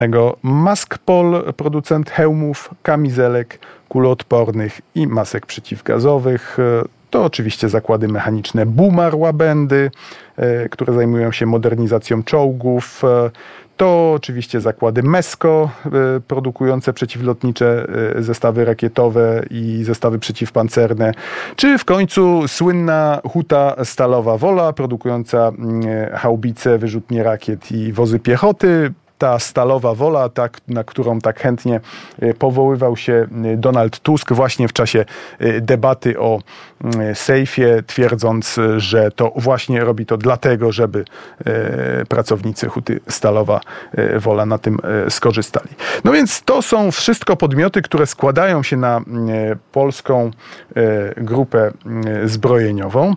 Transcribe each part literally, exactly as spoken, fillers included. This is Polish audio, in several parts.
Maskpol, producent hełmów, kamizelek kuloodpornych i masek przeciwgazowych. To oczywiście zakłady mechaniczne Bumar Łabędy, które zajmują się modernizacją czołgów. To oczywiście zakłady Mesko, produkujące przeciwlotnicze zestawy rakietowe i zestawy przeciwpancerne. Czy w końcu słynna Huta Stalowa Wola, produkująca haubice, wyrzutnie rakiet i wozy piechoty. Ta Stalowa Wola, ta, na którą tak chętnie powoływał się Donald Tusk właśnie w czasie debaty o sejfie, twierdząc, że to właśnie robi to dlatego, żeby pracownicy Huty Stalowa Wola na tym skorzystali. No więc to są wszystko podmioty, które składają się na polską grupę zbrojeniową.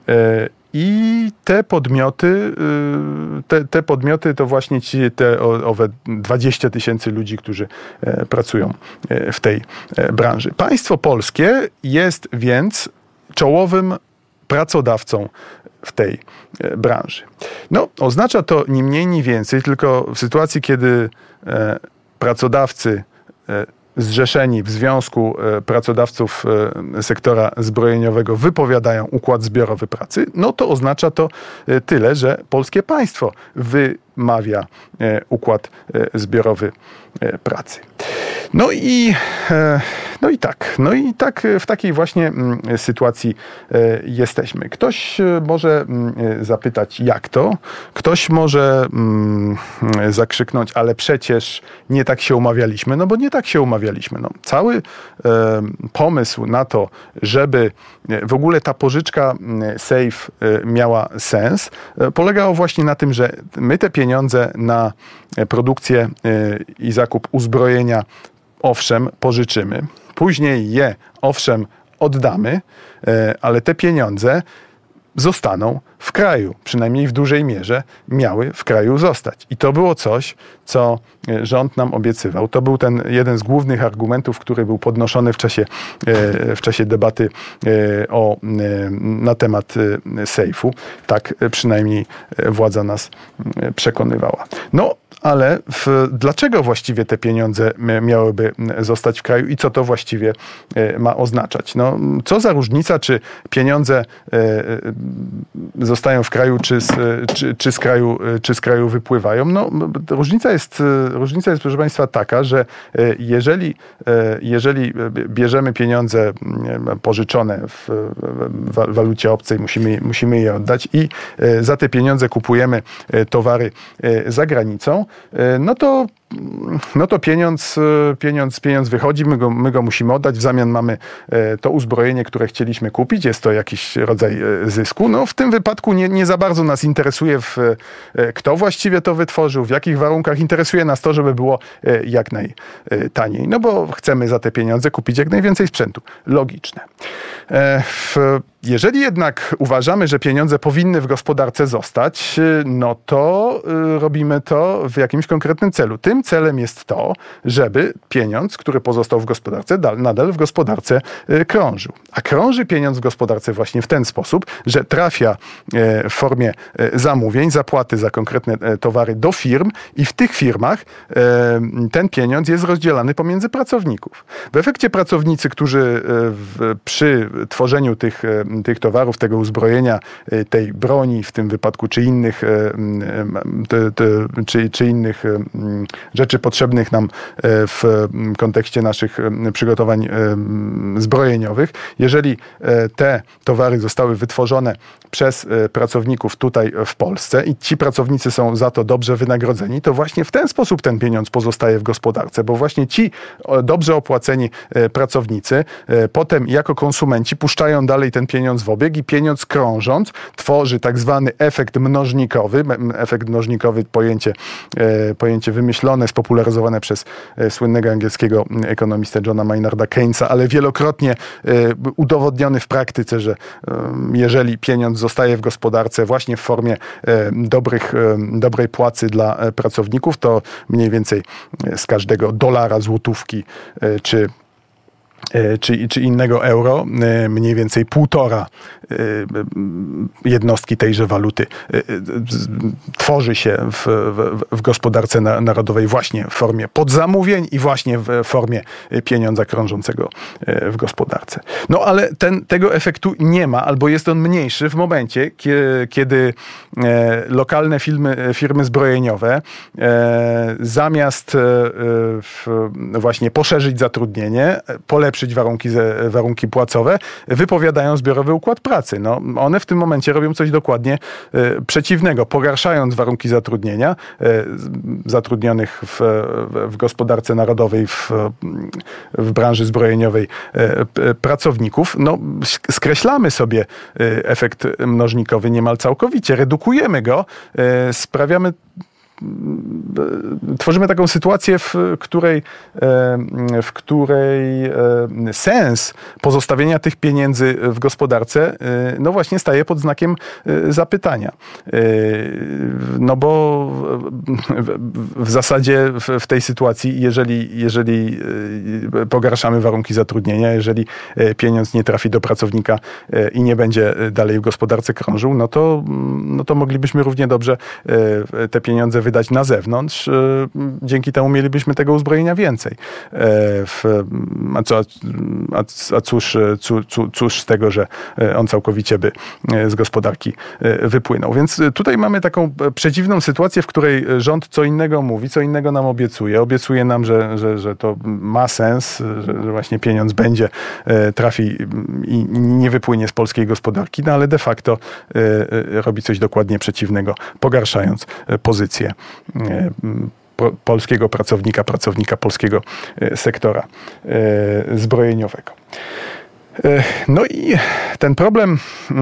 I te podmioty, te, te podmioty to właśnie ci, te owe dwadzieścia tysięcy ludzi, którzy pracują w tej branży. Państwo polskie jest więc czołowym pracodawcą w tej branży. No, oznacza to ni mniej, ni więcej, tylko w sytuacji, kiedy pracodawcy zrzeszeni w Związku Pracodawców Sektora Zbrojeniowego wypowiadają układ zbiorowy pracy, no to oznacza to tyle, że polskie państwo wymawia układ zbiorowy pracy. No i, no i tak, no i tak w takiej właśnie sytuacji jesteśmy. Ktoś może zapytać, jak to? Ktoś może zakrzyknąć, ale przecież nie tak się umawialiśmy. No bo nie tak się umawialiśmy. No, cały pomysł na to, żeby w ogóle ta pożyczka Safe miała sens, polegał właśnie na tym, że my te pieniądze na produkcję i zakup uzbrojenia owszem pożyczymy, później je owszem oddamy, ale te pieniądze zostaną w kraju, przynajmniej w dużej mierze miały w kraju zostać. I to było coś, co rząd nam obiecywał. To był ten jeden z głównych argumentów, który był podnoszony w czasie, w czasie debaty o, na temat sejfu. Tak przynajmniej władza nas przekonywała. No, ale w, dlaczego właściwie te pieniądze miałyby zostać w kraju i co to właściwie ma oznaczać? No, co za różnica, czy pieniądze zostają w kraju, czy z, czy, czy z kraju, czy z kraju wypływają? No, różnica jest, różnica jest, proszę Państwa, taka, że jeżeli, jeżeli bierzemy pieniądze pożyczone w walucie obcej, musimy, musimy je oddać i za te pieniądze kupujemy towary za granicą, no to no to pieniądz, pieniądz, pieniądz wychodzi, my go, my go musimy oddać, w zamian mamy to uzbrojenie, które chcieliśmy kupić, jest to jakiś rodzaj zysku. No w tym wypadku nie, nie za bardzo nas interesuje, w, kto właściwie to wytworzył, w jakich warunkach. Interesuje nas to, żeby było jak najtaniej, no bo chcemy za te pieniądze kupić jak najwięcej sprzętu. Logiczne. W, jeżeli jednak uważamy, że pieniądze powinny w gospodarce zostać, no to robimy to w jakimś konkretnym celu. Tym celem jest to, żeby pieniądz, który pozostał w gospodarce, nadal w gospodarce krążył. A krąży pieniądz w gospodarce właśnie w ten sposób, że trafia w formie zamówień, zapłaty za konkretne towary do firm i w tych firmach ten pieniądz jest rozdzielany pomiędzy pracowników. W efekcie pracownicy, którzy w, przy tworzeniu tych, tych towarów, tego uzbrojenia, tej broni w tym wypadku, czy innych, te, te, czy, czy innych rzeczy potrzebnych nam w kontekście naszych przygotowań zbrojeniowych. Jeżeli te towary zostały wytworzone przez pracowników tutaj w Polsce i ci pracownicy są za to dobrze wynagrodzeni, to właśnie w ten sposób ten pieniądz pozostaje w gospodarce, bo właśnie ci dobrze opłaceni pracownicy potem jako konsumenci puszczają dalej ten pieniądz w obieg i pieniądz krążąc tworzy tak zwany efekt mnożnikowy. Efekt mnożnikowy, pojęcie, pojęcie wymyślone, spopularyzowane przez słynnego angielskiego ekonomistę Johna Maynarda Keynesa, ale wielokrotnie udowodniony w praktyce, że jeżeli pieniądz zostaje w gospodarce właśnie w formie dobrych, dobrej płacy dla pracowników, to mniej więcej z każdego dolara, złotówki czy Czy, czy innego euro, mniej więcej półtora jednostki tejże waluty tworzy się w, w, w gospodarce narodowej właśnie w formie podzamówień i właśnie w formie pieniądza krążącego w gospodarce. No ale ten, tego efektu nie ma, albo jest on mniejszy w momencie, kiedy lokalne firmy, firmy zbrojeniowe zamiast właśnie poszerzyć zatrudnienie, polepszyć warunki, warunki płacowe, wypowiadają zbiorowy układ pracy. No, one w tym momencie robią coś dokładnie e, przeciwnego, pogarszając warunki zatrudnienia e, zatrudnionych w, w gospodarce narodowej, w, w branży zbrojeniowej e, pracowników. No, skreślamy sobie efekt mnożnikowy niemal całkowicie, redukujemy go, e, sprawiamy tworzymy taką sytuację, w której, w której sens pozostawienia tych pieniędzy w gospodarce no właśnie staje pod znakiem zapytania. No bo w zasadzie w tej sytuacji, jeżeli, jeżeli pogarszamy warunki zatrudnienia, jeżeli pieniądz nie trafi do pracownika i nie będzie dalej w gospodarce krążył, no to, no to moglibyśmy równie dobrze te pieniądze wydać na zewnątrz. Dzięki temu mielibyśmy tego uzbrojenia więcej. A, co, a, a cóż, cóż, cóż z tego, że on całkowicie by z gospodarki wypłynął. Więc tutaj mamy taką przeciwną sytuację, w której rząd co innego mówi, co innego nam obiecuje. Obiecuje nam, że, że, że to ma sens, że, że właśnie pieniądz będzie, trafi i nie wypłynie z polskiej gospodarki, no ale de facto robi coś dokładnie przeciwnego, pogarszając pozycję polskiego pracownika, pracownika polskiego sektora zbrojeniowego. No i ten problem,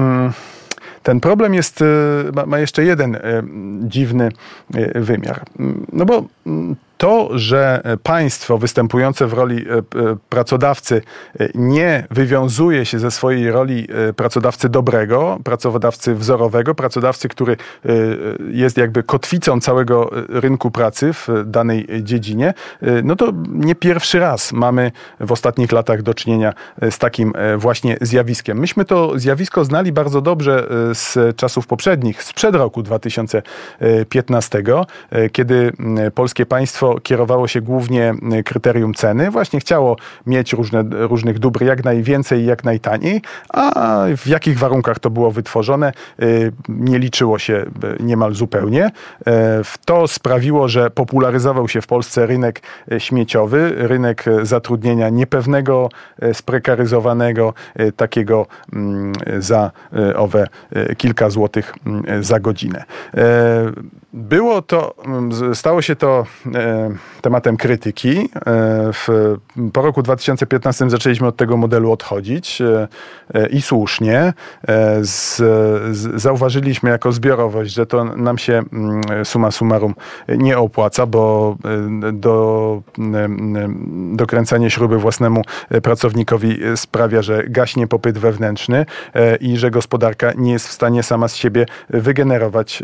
ten problem jest, ma jeszcze jeden dziwny wymiar. No bo to, że państwo występujące w roli pracodawcy nie wywiązuje się ze swojej roli pracodawcy dobrego, pracodawcy wzorowego, pracodawcy, który jest jakby kotwicą całego rynku pracy w danej dziedzinie, no to nie pierwszy raz mamy w ostatnich latach do czynienia z takim właśnie zjawiskiem. Myśmy to zjawisko znali bardzo dobrze z czasów poprzednich, sprzed roku dwa tysiące piętnastego, kiedy polskie państwo kierowało się głównie kryterium ceny. Właśnie chciało mieć różne, różnych dóbr jak najwięcej, jak najtaniej, a w jakich warunkach to było wytworzone, nie liczyło się niemal zupełnie. To sprawiło, że popularyzował się w Polsce rynek śmieciowy, rynek zatrudnienia niepewnego, sprekaryzowanego, takiego za owe kilka złotych za godzinę. Było to, stało się to tematem krytyki. W, po roku dwa tysiące piętnastym zaczęliśmy od tego modelu odchodzić i słusznie. Z, z, zauważyliśmy jako zbiorowość, że to nam się summa summarum nie opłaca, bo do, dokręcanie śruby własnemu pracownikowi sprawia, że gaśnie popyt wewnętrzny i że gospodarka nie jest w stanie sama z siebie wygenerować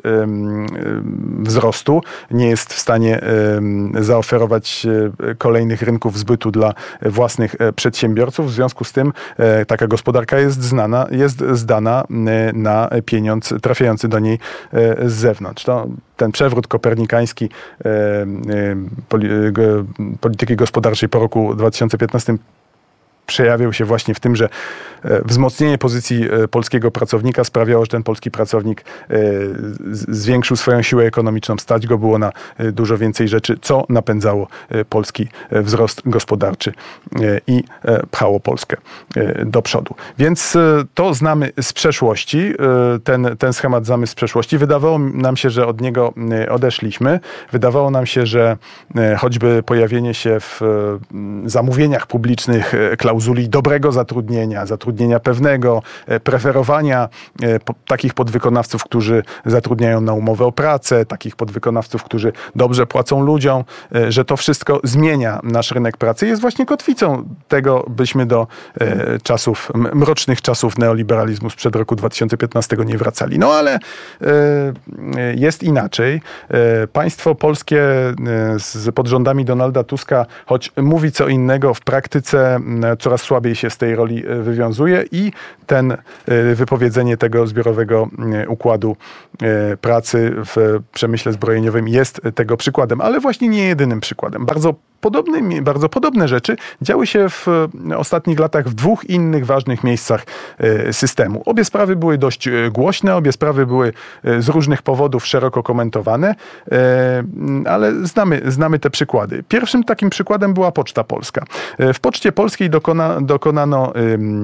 wzrostu, nie jest w stanie zaoferować kolejnych rynków zbytu dla własnych przedsiębiorców. W związku z tym taka gospodarka jest znana, jest zdana na pieniądz trafiający do niej z zewnątrz. To ten przewrót kopernikański polityki gospodarczej po roku dwa tysiące piętnastym przejawiał się właśnie w tym, że wzmocnienie pozycji polskiego pracownika sprawiało, że ten polski pracownik zwiększył swoją siłę ekonomiczną, stać go było na dużo więcej rzeczy, co napędzało polski wzrost gospodarczy i pchało Polskę do przodu. Więc to znamy z przeszłości, ten, ten schemat znamy z przeszłości. Wydawało nam się, że od niego odeszliśmy. Wydawało nam się, że choćby pojawienie się w zamówieniach publicznych klauzuli dobrego zatrudnienia, zatrudnienia pewnego, preferowania takich podwykonawców, którzy zatrudniają na umowę o pracę, takich podwykonawców, którzy dobrze płacą ludziom, że to wszystko zmienia nasz rynek pracy. Jest właśnie kotwicą tego, byśmy do czasów, mrocznych czasów neoliberalizmu sprzed roku dwa tysiące piętnastego nie wracali. No ale jest inaczej. Państwo polskie z pod rządami Donalda Tuska, choć mówi co innego, w praktyce coraz słabiej się z tej roli wywiązuje i ten wypowiedzenie tego zbiorowego układu pracy w przemyśle zbrojeniowym jest tego przykładem, ale właśnie nie jedynym przykładem. Bardzo Podobne, bardzo podobne rzeczy działy się w ostatnich latach w dwóch innych ważnych miejscach systemu. Obie sprawy były dość głośne, obie sprawy były z różnych powodów szeroko komentowane, ale znamy, znamy te przykłady. Pierwszym takim przykładem była Poczta Polska. W Poczcie Polskiej dokona, dokonano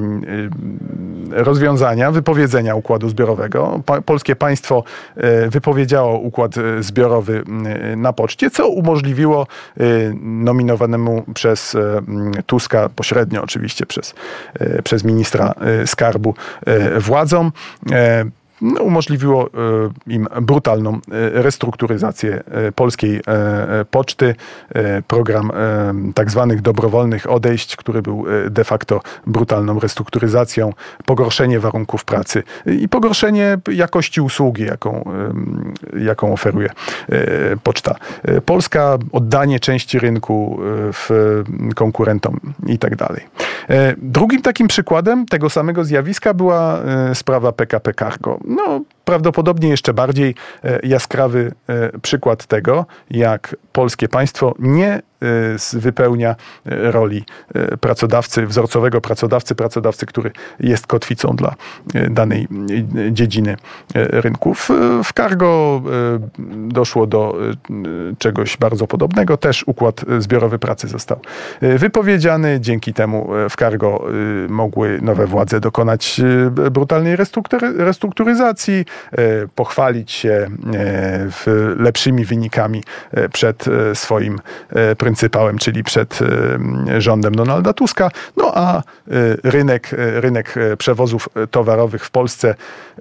rozwiązania, wypowiedzenia układu zbiorowego. Polskie państwo wypowiedziało układ zbiorowy na poczcie, co umożliwiło nominowanemu przez Tuska, pośrednio oczywiście przez, przez ministra skarbu władzom, no, umożliwiło im brutalną restrukturyzację polskiej poczty. Program tak zwanych dobrowolnych odejść, który był de facto brutalną restrukturyzacją, pogorszenie warunków pracy i pogorszenie jakości usługi, jaką, jaką oferuje Poczta Polska, oddanie części rynku w konkurentom i tak dalej. Drugim takim przykładem tego samego zjawiska była sprawa P K P Cargo. No, prawdopodobnie jeszcze bardziej jaskrawy przykład tego, jak polskie państwo nie wypełnia roli pracodawcy, wzorcowego pracodawcy, pracodawcy, który jest kotwicą dla danej dziedziny rynków. W cargo doszło do czegoś bardzo podobnego. Też układ zbiorowy pracy został wypowiedziany. Dzięki temu w cargo mogły nowe władze dokonać brutalnej restrukturyzacji, pochwalić się lepszymi wynikami przed swoim pryncypałem, czyli przed rządem Donalda Tuska. No a rynek, rynek przewozów towarowych w Polsce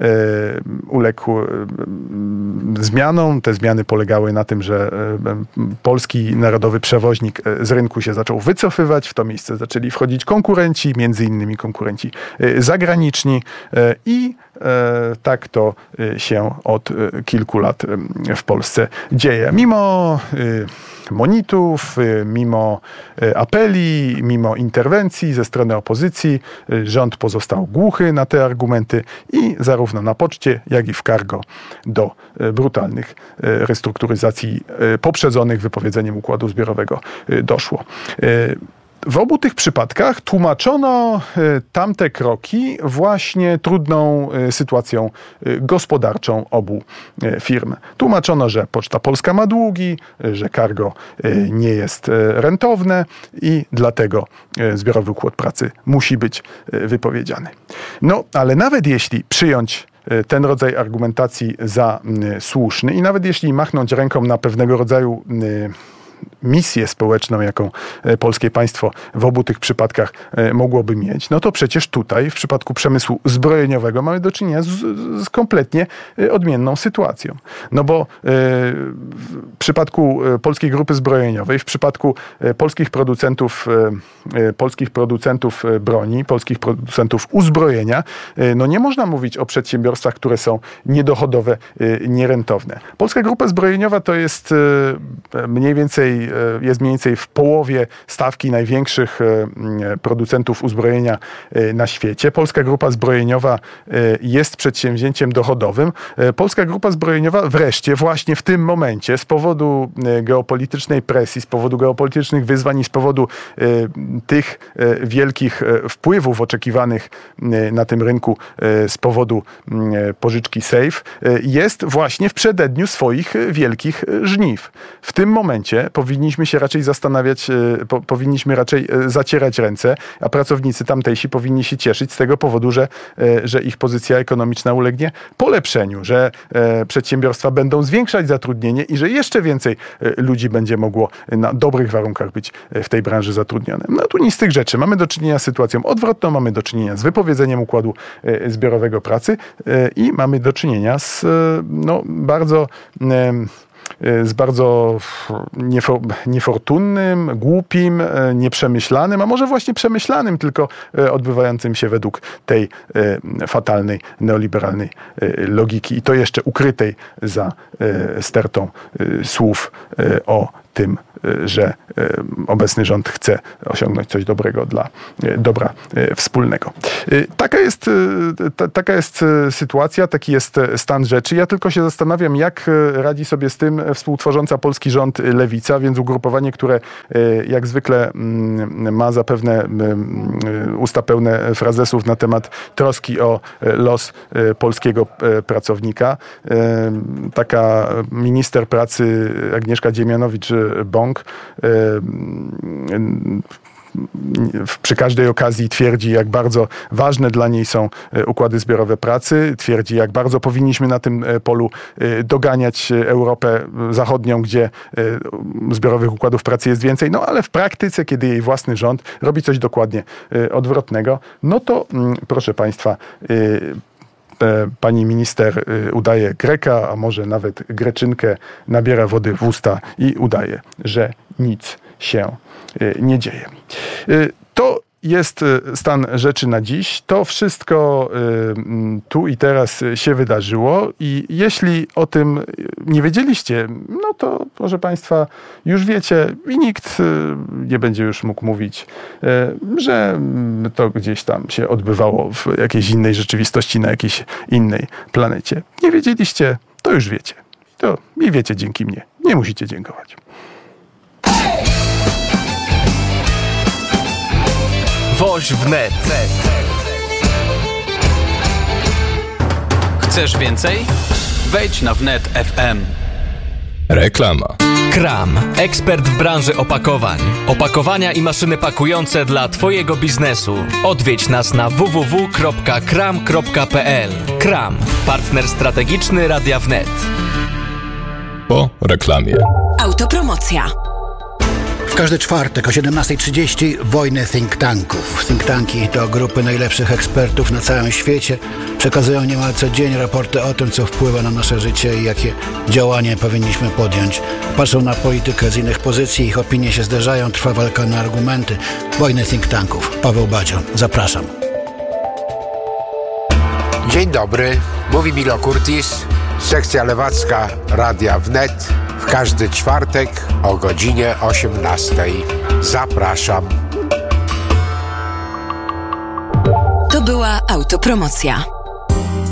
uległ zmianom. Te zmiany polegały na tym, że polski narodowy przewoźnik z rynku się zaczął wycofywać. W to miejsce zaczęli wchodzić konkurenci, między innymi konkurenci zagraniczni i tak to się od kilku lat w Polsce dzieje. Mimo monitów, mimo apeli, mimo interwencji ze strony opozycji, rząd pozostał głuchy na te argumenty i zarówno na poczcie, jak i w cargo do brutalnych restrukturyzacji poprzedzonych wypowiedzeniem układu zbiorowego doszło. W obu tych przypadkach tłumaczono tamte kroki właśnie trudną sytuacją gospodarczą obu firm. Tłumaczono, że Poczta Polska ma długi, że cargo nie jest rentowne i dlatego zbiorowy układ pracy musi być wypowiedziany. No, ale nawet jeśli przyjąć ten rodzaj argumentacji za słuszny i nawet jeśli machnąć ręką na pewnego rodzaju misję społeczną, jaką polskie państwo w obu tych przypadkach mogłoby mieć, no to przecież tutaj w przypadku przemysłu zbrojeniowego mamy do czynienia z, z kompletnie odmienną sytuacją. No bo w przypadku Polskiej Grupy Zbrojeniowej, w przypadku polskich producentów, polskich producentów broni, polskich producentów uzbrojenia, no nie można mówić o przedsiębiorstwach, które są niedochodowe, nierentowne. Polska Grupa Zbrojeniowa to jest mniej więcej jest mniej więcej w połowie stawki największych producentów uzbrojenia na świecie. Polska Grupa Zbrojeniowa jest przedsięwzięciem dochodowym. Polska Grupa Zbrojeniowa wreszcie właśnie w tym momencie z powodu geopolitycznej presji, z powodu geopolitycznych wyzwań i z powodu tych wielkich wpływów oczekiwanych na tym rynku z powodu pożyczki Safe jest właśnie w przededniu swoich wielkich żniw. W tym momencie powinniśmy się raczej zastanawiać, po, powinniśmy raczej zacierać ręce, a pracownicy tamtejsi powinni się cieszyć z tego powodu, że, że ich pozycja ekonomiczna ulegnie polepszeniu, że przedsiębiorstwa będą zwiększać zatrudnienie i że jeszcze więcej ludzi będzie mogło na dobrych warunkach być w tej branży zatrudnione. No tu nic z tych rzeczy. Mamy do czynienia z sytuacją odwrotną, mamy do czynienia z wypowiedzeniem układu zbiorowego pracy i mamy do czynienia z no, bardzo z bardzo niefortunnym, głupim, nieprzemyślanym, a może właśnie przemyślanym, tylko odbywającym się według tej fatalnej, neoliberalnej logiki i to jeszcze ukrytej za stertą słów o tym, że obecny rząd chce osiągnąć coś dobrego dla dobra wspólnego. Taka jest, ta, taka jest sytuacja, taki jest stan rzeczy. Ja tylko się zastanawiam, jak radzi sobie z tym współtworząca polski rząd Lewica, więc ugrupowanie, które jak zwykle ma zapewne usta pełne frazesów na temat troski o los polskiego pracownika. Taka minister pracy Agnieszka Dziemianowicz-Bąk przy każdej okazji twierdzi, jak bardzo ważne dla niej są układy zbiorowe pracy, twierdzi, jak bardzo powinniśmy na tym polu doganiać Europę Zachodnią, gdzie zbiorowych układów pracy jest więcej, no ale w praktyce, kiedy jej własny rząd robi coś dokładnie odwrotnego, no to proszę Państwa, pani minister udaje Greka, a może nawet Greczynkę, nabiera wody w usta i udaje, że nic się nie dzieje. To jest stan rzeczy na dziś. To wszystko tu i teraz się wydarzyło i jeśli o tym nie wiedzieliście, no to proszę Państwa, już wiecie i nikt nie będzie już mógł mówić, że to gdzieś tam się odbywało w jakiejś innej rzeczywistości, na jakiejś innej planecie. Nie wiedzieliście, to już wiecie. To i wiecie dzięki mnie. Nie musicie dziękować. Woź wnet. Chcesz więcej? Wejdź na wnet kropka f m. Reklama. Kram, ekspert w branży opakowań. Opakowania i maszyny pakujące dla Twojego biznesu. Odwiedź nas na w w w kropka kram kropka p l. Kram, partner strategiczny Radia Wnet. Po reklamie. Autopromocja. W każdy czwartek o siedemnasta trzydzieści wojny think tanków. Think tanki to grupy najlepszych ekspertów na całym świecie. Przekazują niemal co dzień raporty o tym, co wpływa na nasze życie i jakie działania powinniśmy podjąć. Patrzą na politykę z innych pozycji, ich opinie się zderzają, trwa walka na argumenty. Wojny think tanków. Paweł Badzio. Zapraszam. Dzień dobry, mówi Milo Curtis, sekcja lewacka Radia Wnet. W każdy czwartek o godzinie osiemnastej. Zapraszam. To była autopromocja.